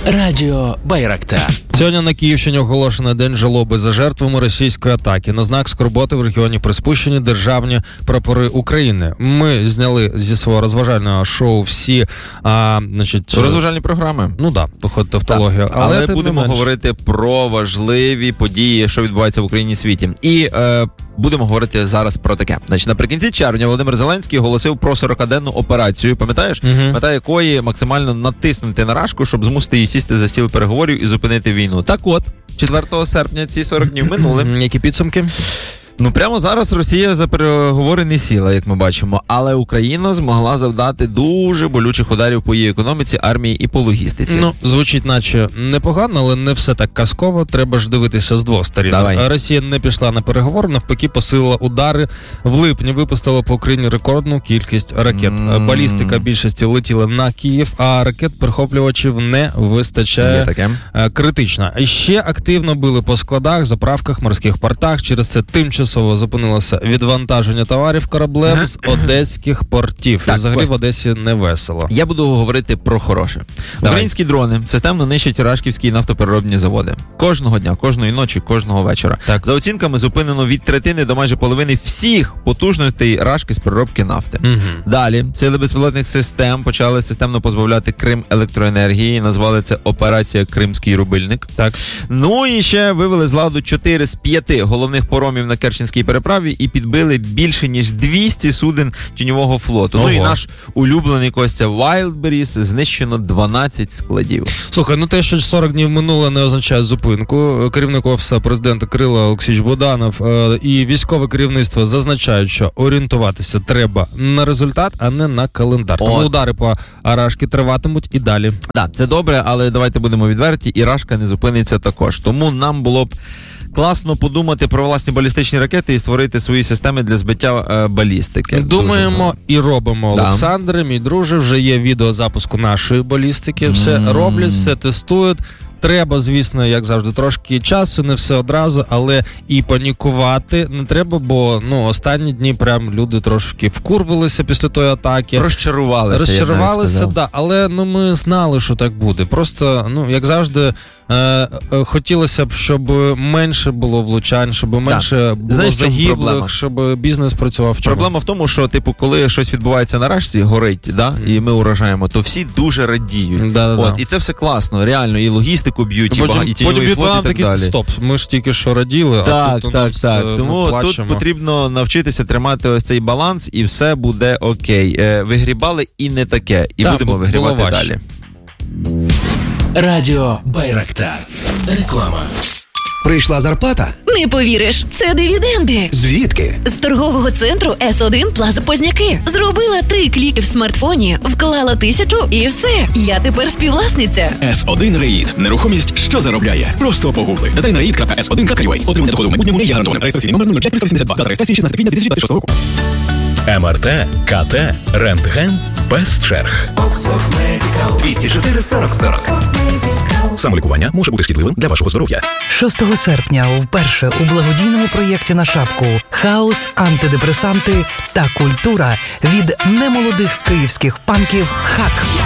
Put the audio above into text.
Радіо Байрактар. Сьогодні на Київщині оголошено День жалоби за жертвами російської атаки. На знак скорботи в регіоні приспущені державні прапори України. Ми зняли зі свого розважального шоу всі, розважальні програми. Ну так, виходить тавтологія. Але будемо говорити про важливі події, що відбуваються в Україні і світі. І будемо говорити зараз про таке. Значить, наприкінці червня Володимир Зеленський оголосив про 40-денну операцію, пам'ятаєш? Мета якої максимально натиснути на рашку, щоб змусити її сісти за стіл переговорів і зупинити війну. Так от, 4 серпня ці 40 днів минули. Які підсумки? Ну, прямо зараз Росія за переговори не сіла, як ми бачимо, але Україна змогла завдати дуже болючих ударів по її економіці, армії і по логістиці. Ну, звучить наче непогано, але не все так казково, треба ж дивитися з двох сторін. Давай. Росія не пішла на переговори, навпаки посилила удари. В липні випустила по Україні рекордну кількість ракет. Балістика більшості летіла на Київ, а ракет-перехоплювачів не вистачає. Є таке. Критично. Ще активно били по складах, заправках, морських портах, через це тимчасово зупинилося відвантаження товарів кораблем з одеських портів. Так, взагалі Кость, в Одесі не весело. Я буду говорити про хороше. Давай. Українські дрони системно нищать рашківські нафтопереробні заводи. Кожного дня, кожної ночі, кожного вечора. Так. За оцінками, зупинено від третини до майже половини всіх потужностей рашки з переробки нафти. Далі, сили безпілотних систем почали системно позбавляти Крим електроенергії, назвали це операція «Кримський рубильник». Так. Ну і ще вивели з ладу 4 з 5 головних поромів на Керченській переправі і підбили більше, ніж 200 суден тіньового флоту. Ого. Ну і наш улюблений Костя Wildberries знищено 12 складів. Слухай, ну те, що 40 днів минуло, не означає зупинку. Керівник Офісу президента Кирило Олексійович Буданов і військове керівництво зазначають, що орієнтуватися треба на результат, а не на календар. Тому удари по Рашки триватимуть і далі. Так, це добре, але давайте будемо відверті, і Рашка не зупиниться також. Тому нам було б класно подумати про власні балістичні ракети і створити свої системи для збиття балістики. Думаємо і робимо, Олександре, мій друже, вже є відео запуску нашої балістики. Все роблять, все тестують. Треба, звісно, як завжди, трошки часу, не все одразу, але і панікувати не треба, бо останні дні прям люди трошки вкурвилися після тої атаки. Розчарувалися, да, але ми знали, що так буде. Просто, як завжди, хотілося б, щоб менше було влучань, щоб менше було загиблих, щоб бізнес працював. Проблема в тому, що, коли щось відбувається на Рашці, горить, і ми уражаємо, то всі дуже радіють. І це все класно, реально, і логістику б'ють, і тіньовий флот, і так далі. Стоп, ми ж тільки що раділи, а тут у нас Тому тут потрібно навчитися тримати ось цей баланс, і все буде окей. Вигрібали і не таке, і будемо вигрібати далі. Радіо Байрактар. Реклама. Прийшла зарплата? Не повіриш, це дивіденди. Звідки? З торгового центру С1 Плаза Позняки. Зробила 3 кліки в смартфоні, вклала 1000 і все. Я тепер співвласниця. С1 Реїд. Нерухомість, що заробляє. Просто погугли. Додай на reid.s1.ua. Отримання доходу в майбутньому не є гарантованим. Реєстраційний номер 05382. Дата реєстрації 16 квітня 2026 року. МРТ, КТ, рентген без черг. 204 40 40. Самолікування може бути шкідливим для вашого здоров'я. 6 серпня вперше у благодійному проєкті на шапку «Хаос, антидепресанти та культура» від немолодих київських панків «Хак».